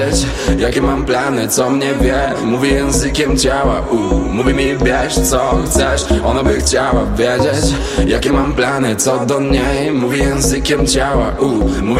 Jakie mam plany, co mnie wie, mówi językiem ciała. Mówi mi bierz co chcesz, ona by chciała wiedzieć. Jakie mam plany, co do niej, mówi językiem ciała. Mówi